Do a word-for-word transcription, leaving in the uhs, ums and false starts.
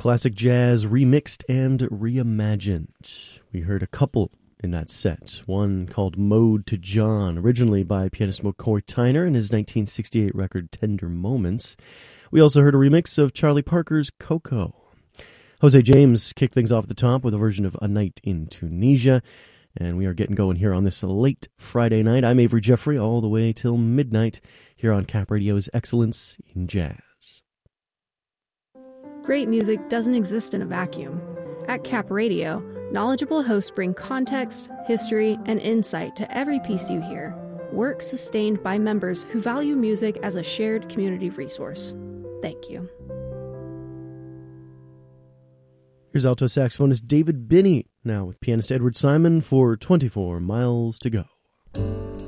Classic jazz remixed and reimagined. We heard a couple in that set. One called Mode to John, originally by pianist McCoy Tyner in his nineteen sixty-eight record Tender Moments. We also heard a remix of Charlie Parker's Coco. Jose James kicked things off the top with a version of A Night in Tunisia. And we are getting going here on this late Friday night. I'm Avery Jeffrey, all the way till midnight here on Cap Radio's Excellence in Jazz. Great music doesn't exist in a vacuum. At Cap Radio, knowledgeable hosts bring context, history, and insight to every piece you hear. Work sustained by members who value music as a shared community resource. Thank you. Here's alto saxophonist David Binney, now with pianist Edward Simon for twenty-four miles to Go.